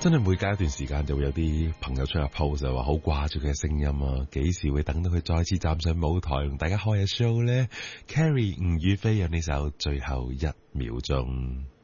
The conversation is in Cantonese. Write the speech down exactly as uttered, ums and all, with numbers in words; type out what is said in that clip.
真係每隔一段時間就會有啲朋友出下 post 就話好掛住佢嘅聲音啊，幾時會等到佢再次站上舞台同大家開下 show 呢？ Carrie 吳雨霏有呢首最後一秒鐘。